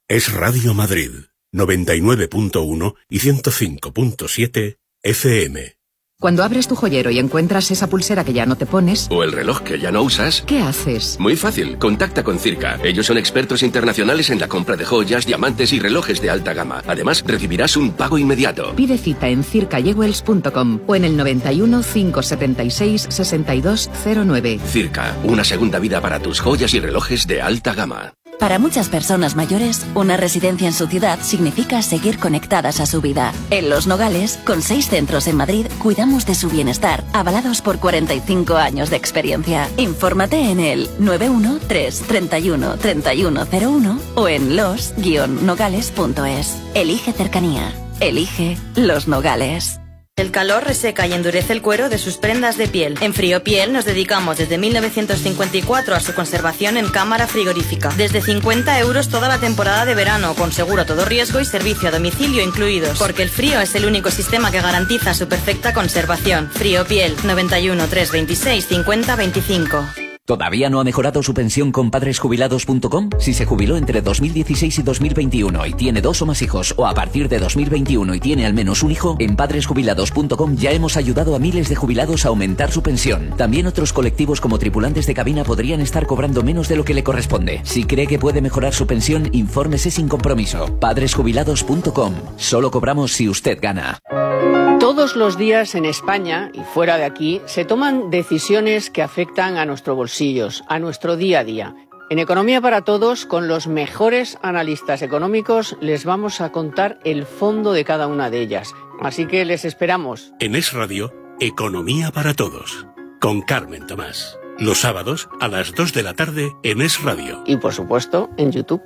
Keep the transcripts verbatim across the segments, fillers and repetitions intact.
Es Radio Madrid, noventa y nueve punto uno y ciento cinco punto siete F M. Cuando abres tu joyero y encuentras esa pulsera que ya no te pones... O el reloj que ya no usas... ¿Qué haces? Muy fácil, contacta con Circa. Ellos son expertos internacionales en la compra de joyas, diamantes y relojes de alta gama. Además, recibirás un pago inmediato. Pide cita en circa jewels punto com o en el noventa y uno, cinco setenta y seis, sesenta y dos cero nueve. Circa, una segunda vida para tus joyas y relojes de alta gama. Para muchas personas mayores, una residencia en su ciudad significa seguir conectadas a su vida. En Los Nogales, con seis centros en Madrid, cuidamos de su bienestar, avalados por cuarenta y cinco años de experiencia. Infórmate en el nueve uno tres, treinta y uno, treinta y uno cero uno o en los guion nogales punto es. Elige cercanía. Elige Los Nogales. El calor reseca y endurece el cuero de sus prendas de piel. En Friopiel nos dedicamos desde mil novecientos cincuenta y cuatro a su conservación en cámara frigorífica. Desde cincuenta euros toda la temporada de verano, con seguro a todo riesgo y servicio a domicilio incluidos. Porque el frío es el único sistema que garantiza su perfecta conservación. Friopiel, noventa y uno, trescientos veintiséis, cincuenta veinticinco. ¿Todavía no ha mejorado su pensión con padres jubilados punto com? Si se jubiló entre dos mil dieciséis y dos mil veintiuno y tiene dos o más hijos, o a partir de dos mil veintiuno y tiene al menos un hijo, en padres jubilados punto com ya hemos ayudado a miles de jubilados a aumentar su pensión. También otros colectivos como tripulantes de cabina podrían estar cobrando menos de lo que le corresponde. Si cree que puede mejorar su pensión, infórmese sin compromiso. padres jubilados punto com. Solo cobramos si usted gana. Todos los días en España y fuera de aquí se toman decisiones que afectan a nuestros bolsillos, a nuestro día a día. En Economía para Todos, con los mejores analistas económicos, les vamos a contar el fondo de cada una de ellas. Así que les esperamos. En Es Radio, Economía para Todos, con Carmen Tomás. Los sábados a las dos de la tarde en Es Radio. Y por supuesto, en YouTube.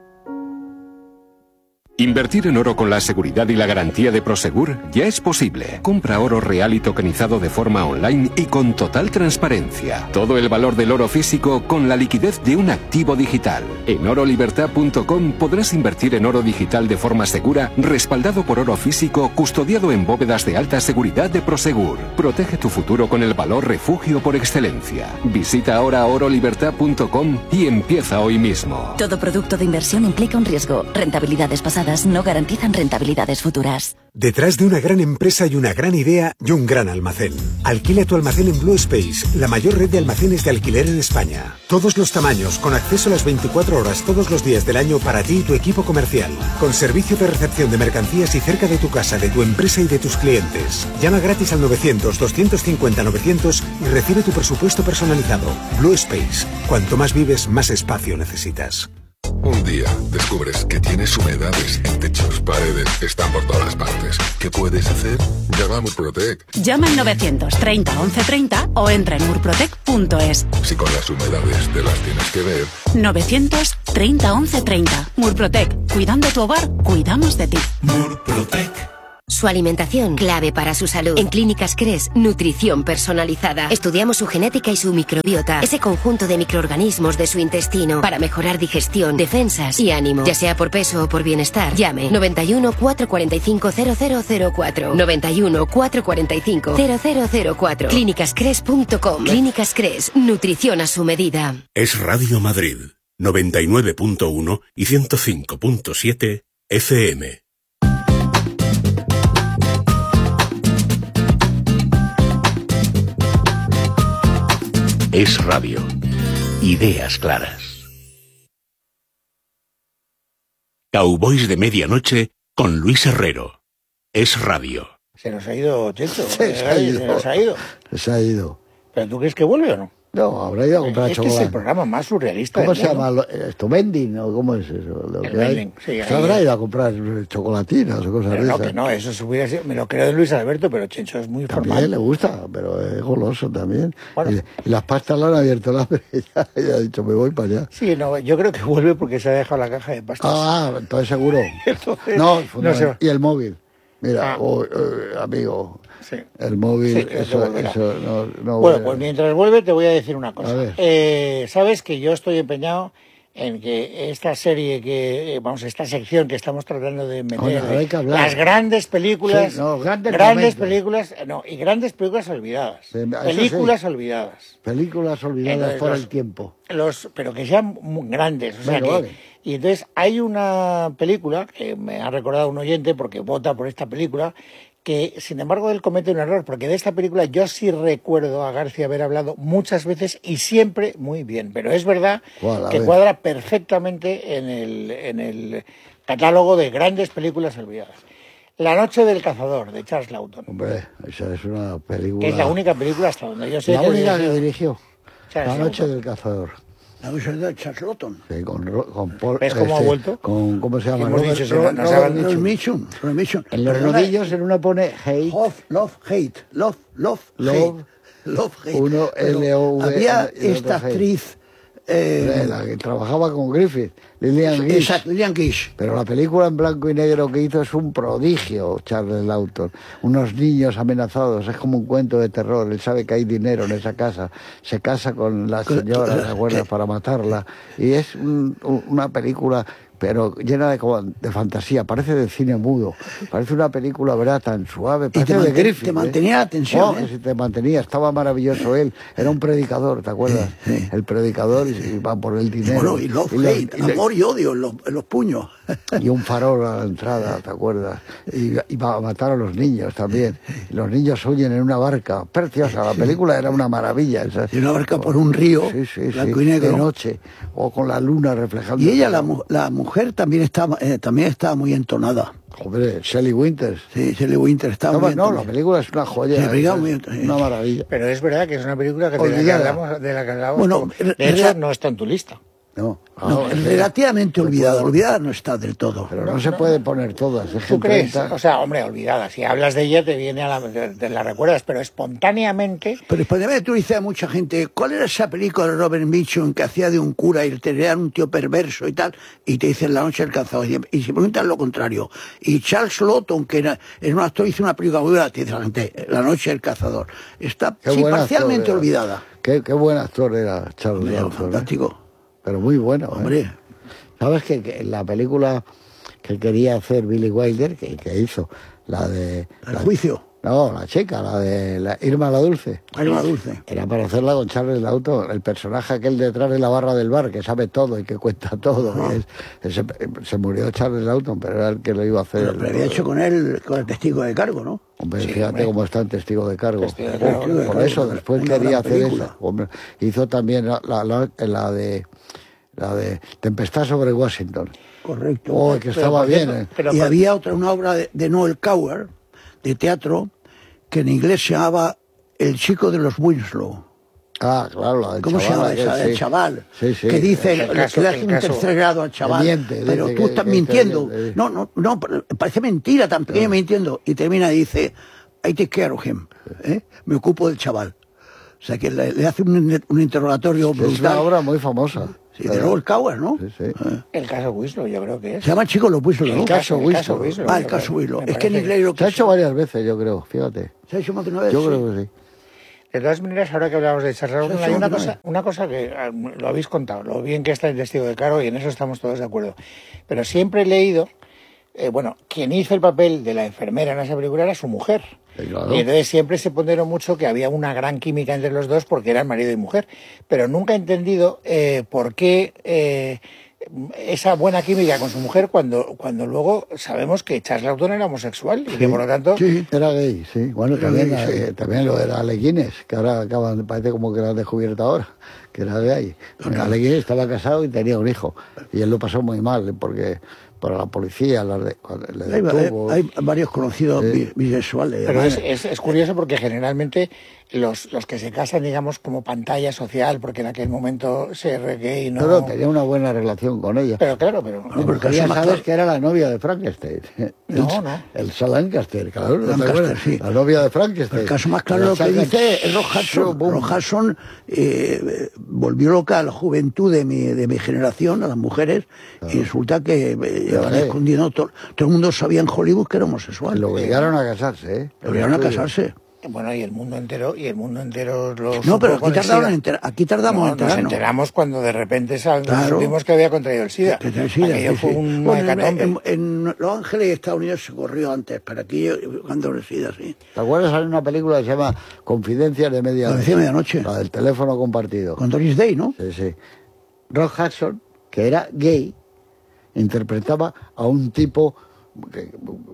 Invertir en oro con la seguridad y la garantía de Prosegur ya es posible. Compra oro real y tokenizado de forma online y con total transparencia. Todo el valor del oro físico con la liquidez de un activo digital. En oro libertad punto com podrás invertir en oro digital de forma segura, respaldado por oro físico, custodiado en bóvedas de alta seguridad de Prosegur. Protege tu futuro con el valor refugio por excelencia. Visita ahora oro libertad punto com y empieza hoy mismo. Todo producto de inversión implica un riesgo. Rentabilidades pasadas no garantizan rentabilidades futuras. Detrás de una gran empresa y una gran idea y un gran almacén. Alquila tu almacén en Blue Space, la mayor red de almacenes de alquiler en España. Todos los tamaños, con acceso a las veinticuatro horas todos los días del año para ti y tu equipo comercial. Con servicio de recepción de mercancías y cerca de tu casa, de tu empresa y de tus clientes. Llama gratis al novecientos, doscientos cincuenta, novecientos y recibe tu presupuesto personalizado. Blue Space. Cuanto más vives, más espacio necesitas. Un día descubres que tienes humedades en techos, paredes, están por todas partes. ¿Qué puedes hacer? Llama a Murprotec. Llama al novecientos treinta, once treinta o entra en murprotec punto es. Si con las humedades te las tienes que ver. novecientos treinta, once treinta. Murprotec. Cuidando tu hogar, cuidamos de ti. Murprotec. Su alimentación, clave para su salud. En Clínicas Cres, nutrición personalizada. Estudiamos su genética y su microbiota, ese conjunto de microorganismos de su intestino, para mejorar digestión, defensas y ánimo. Ya sea por peso o por bienestar, llame noventa y uno, cuatrocientos cuarenta y cinco, cero cero cero cuatro. noventa y uno, cuatrocientos cuarenta y cinco, cero cero cero cuatro. clínicas cres punto com. Clínicas Cres, nutrición a su medida. Es Radio Madrid, noventa y nueve punto uno y ciento cinco punto siete F M. Es Radio. Ideas claras. Cowboys de Medianoche con Luis Herrero. Es Radio. Se nos ha ido, Checho. Se, se ha ido. Se nos ha ido. Se ha ido. ¿Pero tú crees que vuelve o no? No, habrá ido a comprar este chocolate. Es el programa más surrealista ¿Cómo del se mundo. llama? ¿Esto vending o cómo es eso? Lo El que hay? vending, sí, Se ahí habrá es. ido a comprar chocolatinas o cosas Pero de no, esas. que no, eso se hubiera sido, me lo creo de Luis Alberto, pero Checho es muy También formal. le gusta, pero es goloso también. Bueno. Y, y las pastas le han abierto la ya, ya ha dicho, me voy para allá. Sí, no, yo creo que vuelve porque se ha dejado la caja de pastas. Ah, entonces seguro. Entonces, no, no se va. Y el móvil. Mira, Ah. oh, eh, amigo, Sí. el móvil, Sí, que eso, volverá. eso no, no Bueno, vuelve. pues mientras vuelve te voy a decir una cosa. A ver. Eh, Sabes que yo estoy empeñado en que esta serie que, eh, vamos, esta sección que estamos tratando de meter, Bueno, ahora hay que hablar. las grandes películas, Sí, no, grandes grandes momentos. películas, no, y grandes películas olvidadas, Sí, eso películas sí. olvidadas, Películas olvidadas Entonces, por los- el tiempo. los, pero que sean muy grandes, o sea Venga, que, vale. Y entonces hay una película que me ha recordado un oyente porque vota por esta película, que sin embargo él comete un error, porque de esta película yo sí recuerdo a García haber hablado muchas veces y siempre muy bien, pero es verdad que ver. cuadra perfectamente en el, en el catálogo de grandes películas olvidadas. La noche del cazador, de Charles Lawton. Hombre, esa es una película... Que es la única película hasta donde yo sé la que única dirigió. que dirigió. Charles La noche Lawton. del cazador. La noche de Charles Lawton. Sí, con, con Paul, ¿Ves cómo este, ha vuelto? Con, ¿cómo se llama? Hemos Robert, dicho, Robert, no, no Robert saben- Mitchum. Robert Mitchum. En los Perdona, rodillos en una pone hate. Love, love, hate. Love, love, Love, hate. Love, hate. uno Pero L O V había y el otro esta hate. actriz... Eh, La que trabajaba con Griffith, Lillian Gish. Exacto, Lillian Gish. Pero la película en blanco y negro que hizo es un prodigio, Charles Lawton. Unos niños amenazados, es como un cuento de terror. Él sabe que hay dinero en esa casa. Se casa con la señora, ¿te acuerdas?, para matarla. Y es un- un- una película, pero llena de, como de fantasía. Parece de cine mudo. Parece una película, ¿verdad?, tan suave. Parece te de manten- Griffith. te mantenía ¿eh? la tensión, Oh, ¿eh? que si te mantenía. Estaba maravilloso él. Era un predicador, ¿te acuerdas? El predicador y, y va por el dinero. Bueno, y love, Y le- hate, y le- amor y odio en los, en los puños. y un farol a la entrada, ¿te acuerdas? Y, y va a matar a los niños también. Y los niños huyen en una barca. Preciosa, la película era una maravilla. Esa. Y una barca por un río, sí, sí, blanco sí, y negro. de noche, o con la luna reflejando. Y ella, la, mu- la mujer, también estaba, eh, también estaba muy entonada. Hombre, Shelley Winters. Sí, Shelley Winters estaba No, muy no, la entonada. película es una joya. Sí, brigado es muy- una maravilla. Pero es verdad que es una película que de la que Olvidada. hablamos, de la que hablamos Bueno, poco. re- de hecho re- no está en tu lista. No, No, Ah, sí. relativamente olvidada. Olvidada no está del todo. Pero no se puede poner todas. Es que ¿Tú en crees? treinta O sea, hombre, olvidada. Si hablas de ella te viene a la... te, te la recuerdas, pero espontáneamente... Pero espontáneamente tú dices a mucha gente, ¿cuál era esa película de Robert Mitchum que hacía de un cura y tenía un tío perverso y tal? Y te dicen La noche del cazador. Y, y se preguntan lo contrario. Y Charles Lawton, que era, era un actor, hizo una película muy buena, te dice la gente, La noche del cazador. Está Qué sí, buen actor parcialmente era. olvidada. Qué, qué buen actor era Charles Hombre, Lawton. ¿eh? fantástico. Pero muy bueno. ¿eh? Hombre. ¿Sabes que, que la película que quería hacer Billy Wilder, que, que hizo, la de... El la- juicio. No, la chica, la de la Irma la Dulce. Irma la Dulce. Era para hacerla con Charles Lawton, el personaje aquel detrás de la barra del bar, que sabe todo y que cuenta todo. Ah. Y es- ese- se murió Charles Lawton, pero era el que lo iba a hacer. Pero, pero había hecho con él, con el testigo de cargo, ¿no? Hombre, Sí, fíjate hombre. cómo está en testigo de cargo. Testigo de cargo, Por testigo de cargo, eso, una- después una quería gran hacer película. esa. Hombre, hizo también la, la, la- la de la de Tempestad sobre Washington. Correcto. Oh, que Pero, estaba por bien. cierto, eh. Pero y había otra, una obra de, de Noel Coward, de teatro, que en inglés se llamaba El chico de los Winslow. Ah, claro, la del ¿Cómo se chaval llama esa? aquel, El sí. chaval. Sí, sí. Que dice, El el- caso- que le hace el un caso- tercer grado al chaval. miente, pero dice tú que- estás que- mintiendo. que- No, no, no, parece mentira, tan pequeño mintiendo. Y termina y dice, I take care of him. ¿eh? Me ocupo del chaval. O sea que le, le hace un, un interrogatorio Sí, es una brutal. obra muy famosa. Sí, de Noel Coward, ¿no? Sí, sí. El caso Winslow, yo creo que es. Se llama Chico los Winslow, ¿no? El caso el caso Winslow. Winslow, Ah, el yo caso creo. Winslow. Me Es que en parece. inglés lo que Se ha hecho varias veces, yo creo, fíjate. se ha hecho más de una vez. Yo sí. creo que sí. De todas maneras, ahora que hablamos de Charles Lawton, Sí, hay sí, una hombre. cosa, una cosa que ah, lo habéis contado, lo bien que está el testigo de cargo y en eso estamos todos de acuerdo. Pero siempre he leído, eh, bueno, quien hizo el papel de la enfermera en esa película era su mujer. Sí, claro. Y entonces siempre se ponderó mucho que había una gran química entre los dos porque eran marido y mujer. Pero nunca he entendido eh, por qué eh, esa buena química con su mujer cuando, cuando luego sabemos que Charles Lawton era homosexual y que por lo tanto... Sí, era gay, sí. Bueno, Era también, gay, sí. eh, también lo era Ale Guinness, que ahora acaban, parece como que lo han descubierto ahora, que era gay. Bueno, Ale Guinness estaba casado y tenía un hijo. Y él lo pasó muy mal, porque para la policía la de- cuando le Hay, detuvo. hay varios conocidos Sí. bi- bisexuales. Pero es, además. es, es curioso porque generalmente los, los que se casan, digamos, como pantalla social, porque en aquel momento ser gay no... Pero tenía una buena relación con ella. Pero claro, pero... No, pero el caso ya más sabes claro- que era la novia de Frankenstein. No, el, no. El Sir Lancaster, claro. ¿no te Lancaster, acuerdas? sí. La novia de Frankenstein. El caso más claro La lo que sacan- dice es Rock Hudson. Boom. Rock Hudson eh, volvió loca a la juventud de mi, de mi generación, a las mujeres, y resulta que eh, llevaban sí. escondiendo. Todo, todo el mundo sabía en Hollywood que era homosexual. Lo obligaron a casarse, ¿eh? Lo obligaron a casarse. Bueno, y el mundo entero, y el mundo entero lo No, supo pero con aquí el tardaron SIDA. en enter- aquí tardamos No, en nos enterarnos. enteramos cuando de repente sal- Claro. supimos que había contraído el SIDA. Que te- sí, Aquello sí, fue sí. un Bueno, en, hecatombe. en- en Los Ángeles y Estados Unidos se corrió antes, pero aquí cuando resida, sí. ¿Te acuerdas? Hay una película que se llama Confidencias de Medianoche. Confidencias de Medianoche. La del teléfono compartido. Con Doris Day, ¿no? Sí, sí. Rock Hudson, que era gay, interpretaba a un tipo que,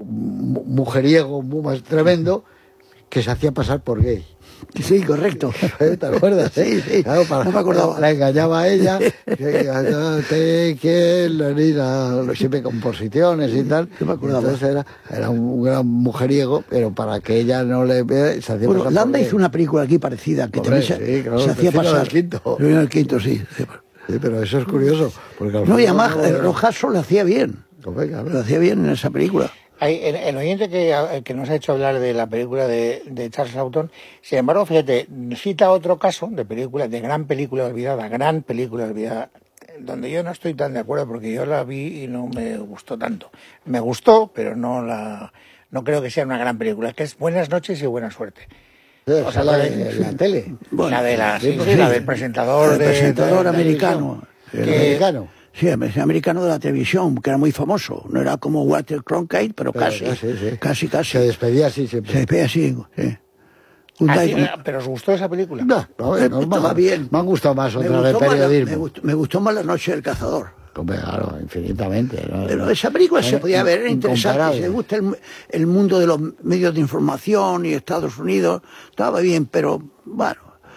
mujeriego, muy más tremendo, que se hacía pasar por gay. Sí, correcto. ¿Te acuerdas? Sí, sí. Claro, para, no me acordaba. La engañaba a ella, que no te quiero ni nada, siempre composiciones y tal. No me acordaba. Entonces era, era un gran mujeriego, pero para que ella no le vea, se hacía Bueno, pasar Landa por hizo una película aquí parecida, que Hombre, también se, sí, claro, se hacía Vecino pasar. del Quinto. Vecino del Quinto, sí. sí. Sí, pero eso es curioso. Porque al No, y final además no- eh, Rojaso lo hacía bien. Hombre, claro. Lo hacía bien en esa película. Hay, el, el oyente que, que nos ha hecho hablar de la película de, de Charles Lawton, sin embargo, fíjate, cita otro caso de película, de gran película olvidada, gran película olvidada, donde yo no estoy tan de acuerdo porque yo la vi y no me gustó tanto. Me gustó, pero no la, no creo que sea una gran película, que es Buenas noches y buena suerte. O sea, la de la tele. la de la, sí, Sí, sí, sí. la del presentador, El de, presentador de- de americano. televisión. El Que- americano. Sí, el americano de la televisión, que era muy famoso. No era como Walter Cronkite, pero, Pero casi, casi, sí. casi, casi. Se despedía así siempre. Se despedía así, sí. Un Ah, sí, Dyson. ¿pero os gustó esa película? No, no, Eh, normal. estaba bien. Me han gustado más Me otras de gustó, más la, me, periodismo. gustó, me gustó más La Noche del Cazador. Hombre, claro, infinitamente. ¿no? Pero esa película Eh, se podía ver, era interesante. incomparable. Si le gusta el, el mundo de los medios de información y Estados Unidos, estaba bien, pero bueno.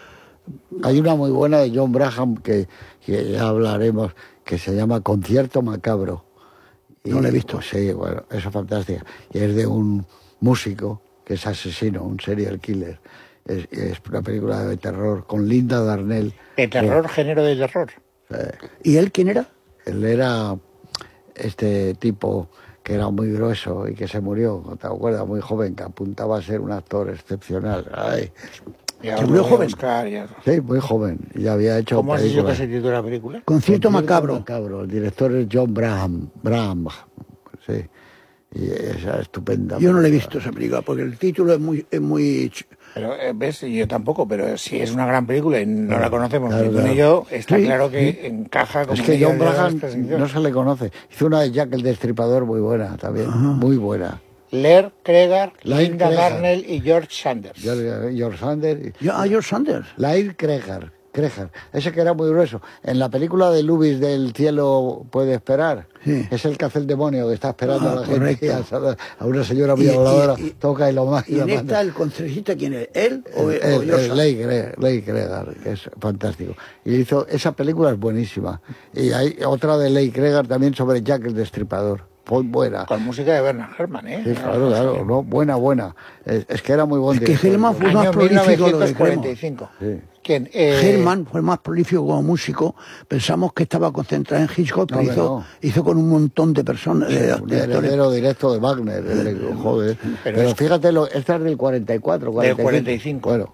Hay una muy buena de John Braham que, que ya hablaremos, que se llama Concierto Macabro. Y, No la he visto. pues, sí, bueno, eso es fantástica. Y es de un músico que es asesino, un serial killer. Es, es una película de terror con Linda Darnell. De terror, género de terror. Eh, ¿Y él quién era? él era este tipo que era muy grueso y que se murió, ¿te acuerdas? Muy joven, que apuntaba a ser un actor excepcional. Ay. Y Se ahora murió lo de joven. Oscar y eso. Sí, muy joven. Y había hecho ¿Cómo has dicho que películas. se titula la película? Concierto Macabro. Macabro. El director es John Braham. Braham. Sí. Y esa estupenda. Yo no le he película. visto esa película, porque el título es muy... Es muy ch- Pero, eh, ves, yo tampoco, pero si es una gran película y no la conocemos claro, ni tú ni claro. yo, está Sí, claro que encaja como Es que media John de Braham esta sección. no se le conoce. Hizo una de Jack el Destripador muy buena también. Muy buena. Laird Cregar, Laird Linda Cregar. Darnell y George Sanders. George, George Sanders. Yo- ah, George Sanders. Laird Cregar. Cregar. Ese que era muy grueso. En la película de Lubis del cielo puede esperar. Sí. Es el que hace el demonio que está esperando Ah, a la gente. correcto. A, a una señora muy Y- y- habladora. y- toca y lo más. ¿Y en esta el concertista quién es? ¿Él o, o el, George el Sanders? Leigh Gre- Leigh Cregar, que es fantástico. Y hizo, esa película es buenísima. Y hay otra de Leigh Cregar también sobre Jack el Destripador. Muy buena. Con música de Bernard Herrmann, ¿eh? Sí, claro, claro, no, buena, buena. Es, es que era muy buen Es que director. Hellman fue Año más prolífico de lo que mil novecientos cuarenta y creemos. cinco. Sí. ¿Quién? Eh, Hellman fue el más prolífico como músico. Pensamos que estaba concentrado en Hitchcock, pero No, hizo, no. hizo con un montón de personas, de Un directores. heredero directo de Wagner, el de- joder. Pero, Pero es- fíjate, lo, esta es del cuarenta y cuatro, cuarenta y cinco. cuarenta y cinco. Bueno,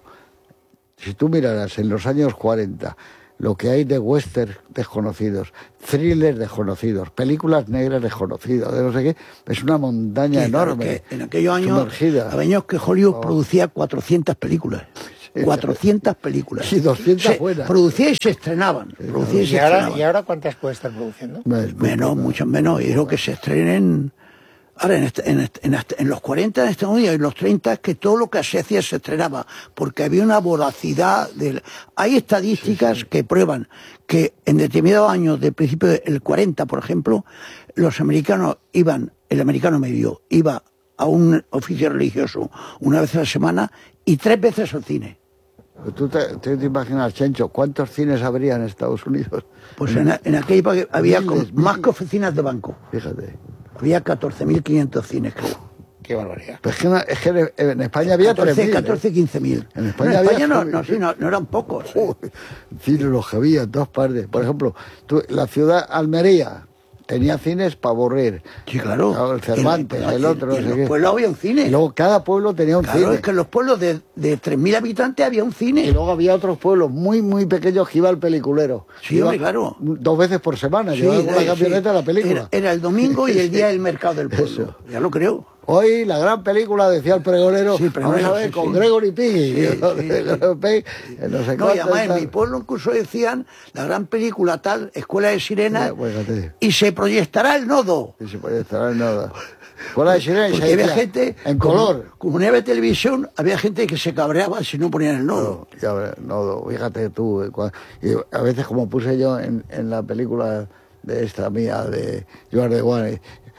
si tú miraras en los años cuarenta lo que hay de western desconocidos, thrillers desconocidos, películas negras desconocidas, de no sé qué, es una montaña Sí, claro, enorme. que en aquellos años, sumergida. había años que Hollywood producía cuatrocientas películas. cuatrocientas películas. Sí, doscientas Se buenas. Producía y se estrenaban. Producía y se ¿Y ahora, estrenaban. ¿Y ahora cuántas puede estar produciendo? Es muy Menos, poco. mucho menos. Y lo que se estrenen. Ahora, en, este- en, este- en, este- en los cuarenta en Estados Unidos y en los treinta, que todo lo que se hacía se estrenaba, porque había una voracidad. Del... Hay estadísticas que prueban que en determinados años, del principio del cuarenta, por ejemplo, los americanos iban, el americano medio, iba a un oficio religioso una vez a la semana y tres veces al cine. ¿Tú te, tú te imaginas, Chencho, cuántos cines habría en Estados Unidos? Pues en, en aquella época había Miles, con- más miles. que oficinas de banco. Fíjate. Había catorce mil quinientos cines, creo. Qué barbaridad. Pues es que, en- es que en- en España había tres catorce, mil. catorce, quince mil. En España no, en había España no, tres no, mil. sí, no, no eran pocos. Cines los que había en todas partes. Por ejemplo, tú, la ciudad Almería tenía cines para aburrir. Sí, claro. El Cervantes, Y en- el otro, y no en sé los qué. pueblos había un cine. Y luego cada pueblo tenía un Claro, cine. es que en los pueblos de, de tres mil habitantes había un cine. Y luego había otros pueblos muy, muy pequeños que iba al peliculero. Sí, Iba hombre, claro. Dos veces por semana, Sí, llevaba con la sí, camioneta a la película. Era, era el domingo y el día del mercado del pueblo. Eso. Ya lo creo. Hoy la gran película, decía el pregonero, Sí, pregonero, vamos a ver, sí, con sí. Gregory Piggy. Sí, ¿no? sí, Gregory Piggy, no sé No, y cuánto, además en tal. mi pueblo incluso decían la gran película tal, Escuela de Sirenas, Ya, pues, fíjate. y se proyectará el nodo. Y se puede estar en nada. Escuela de Sirena y Porque se había decía, gente, en como- color. Como no había televisión, había gente que se cabreaba si no ponían el nodo. No, ya ves, no, fíjate tú. eh, cua- y a veces, como puse yo en, en la película de esta mía, de Joan de Guane.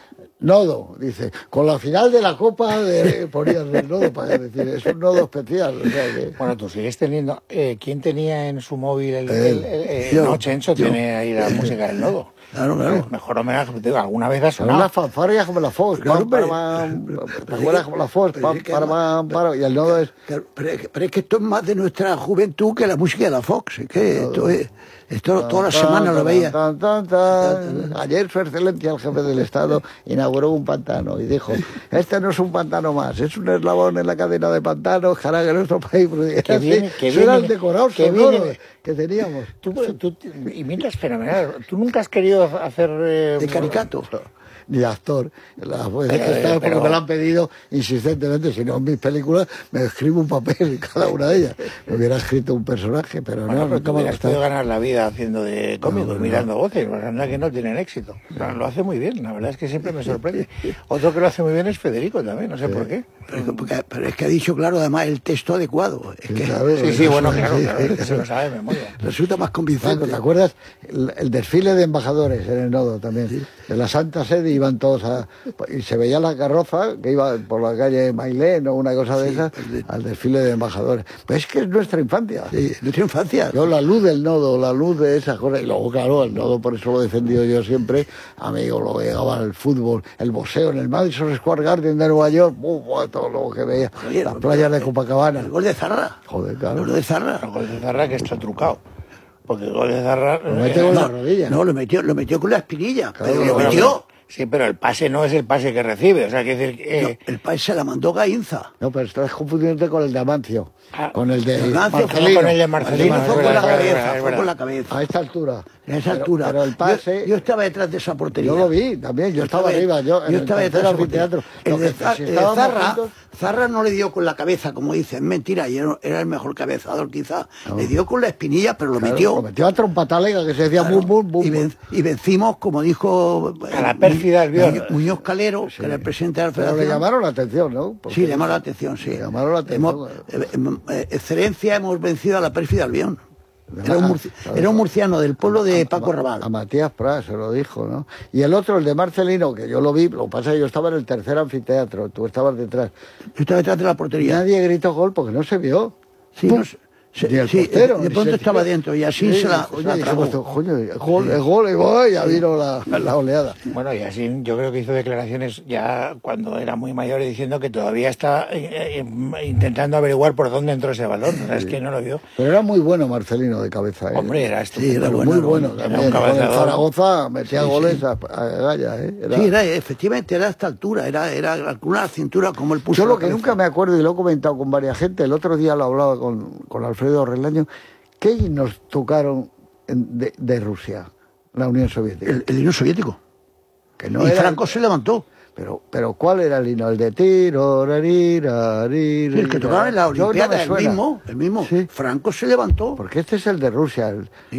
Nodo, dice, con la final de la Copa de, ponías del nodo para decir, es un nodo especial. O sea que... Bueno, tú sigues teniendo, eh, ¿quién tenía en su móvil el, el, el, el, el yo, no, Chencho yo, tiene ahí la música del nodo? Claro, claro. El mejor homenaje, digo, alguna vez ha sonado. Una fanfarria como la Fox, claro, para, para, ¿te acuerdas como la Fox? Para, para, para, para, y el nodo es... Pero, pero, pero es que esto es más de nuestra juventud que la música de la Fox, es que esto es... Esto toda la semana lo veía. Tan, tan, tan. Ayer su excelencia, el jefe del Estado, inauguró un pantano y dijo, este no es un pantano más, es un eslabón en la cadena de pantanos que hará que nuestro país... Que viene, que viene, eran viene, decorados que sonoros viene, que teníamos. Tú, tú imitas fenomenal. ¿Tú nunca has querido hacer... Eh, de caricato? Ni de actor. La, pues, pero, esta, pero, porque me lo han pedido insistentemente, si no en mis películas me escribo un papel en cada una de ellas. Me hubiera escrito un personaje, pero bueno, no, pero no tú me hubieras podido ganar la vida haciendo de cómico, no, mirando no. voces, pues anda que no tienen éxito. No. Lo hace muy bien, la verdad es que siempre me sorprende. Otro que lo hace muy bien es Federico también, no sé sí. por qué. Pero, porque, pero es que ha dicho, claro, además el texto adecuado. Es que, claro, sí, sí, bueno, claro, claro, es que se lo sabe de memoria. Resulta más convincente. ¿Te acuerdas? El, el desfile de embajadores en el nodo también. Sí. De la Santa Sede iban todos a... Y se veía la carroza que iba por la calle Mailén o una cosa de sí, esas de... al desfile de embajadores. Pues es que es nuestra infancia. Sí, nuestra infancia. Yo la luz del nodo, la luz de esas cosas. Y luego, claro, el nodo, por eso lo he defendido yo siempre. Amigo, luego llegaba el fútbol, el boxeo en el Madison Square Garden de Nueva York. Uh, todo lo que veía. Oye, las playas de Copacabana. El gol de Zarra. Joder, claro. El gol de Zarra. El gol de Zarra que está trucado. Porque el gol de Zarra... Lo metió con no, la rodilla. No, lo metió, lo metió con la espinilla. Claro, pero lo bueno, metió... Sí, pero el pase no es el pase que recibe, o sea, que decir... Eh... No, el pase se la mandó Gainza. No, pero estás confundiéndote con el de Amancio. Ah, con el de Amancio, Marcelino. Con el de Marcelino. Fue con la cabeza, fue con la cabeza. A esta altura. A esa pero, altura. Pero el pase... Yo, yo estaba detrás de esa portería. Yo lo vi también, yo, yo estaba, estaba arriba, yo, en yo el estaba detrás del anfiteatro. El de, que, si el de Zarra, Zarra no le dio con la cabeza, como dicen, mentira, y era, era el mejor cabezador quizá. No. Le dio con la espinilla, pero lo claro, metió. Lo metió a trompatalega, que se decía claro, bum, bum, bum. Y, ven, y vencimos, como dijo... A la pérfida Albiol. Muñoz Calero, sí. que era el presidente de la Federación. Pero le llamaron la atención, ¿no? Porque sí, le llamaron la atención, sí. Le llamaron la atención. Hemos, eh, eh, excelencia, hemos vencido a la pérfida Albión. Era un, murci claro, era un murciano del pueblo de Paco Raval. A Matías Prat se lo dijo, ¿no? Y el otro, el de Marcelino, que yo lo vi, lo que pasa es que yo estaba en el tercer anfiteatro, tú estabas detrás. Yo estaba detrás de la portería. Nadie gritó gol porque no se vio. Sí, no se, se, el sí portero, de pronto estaba dentro y así sí, se la, coño, se la tragó. Dijimos, coño, el gol, el gol, y voy, ya vino la, la oleada. Bueno, y así yo creo que hizo declaraciones ya cuando era muy mayor diciendo que todavía está eh, eh, intentando averiguar por dónde entró ese balón. O sea, es que no lo vio. Pero era muy bueno Marcelino de cabeza. ¿eh? Hombre, era estupendo. Sí, era bueno, muy bueno. También. Un cabezador. Zaragoza metía sí, goles sí. a, a Gaya. ¿eh? Era... Sí, era, efectivamente era a esta altura, era, era una cintura como el puso. Yo lo que cabeza. Nunca me acuerdo, y lo he comentado con varias gente, el otro día lo hablaba con, con Alfredo Relaño, ¿qué himnos tocaron de, de Rusia, la Unión Soviética? El, el himno soviético. Que no y era... Franco se levantó. Pero, pero ¿cuál era el himno? El de tiro, rarira, rarira, sí, el que tocaba en la Olimpiada, no el mismo, el mismo. ¿Sí? Franco se levantó. Porque este es el de Rusia. El...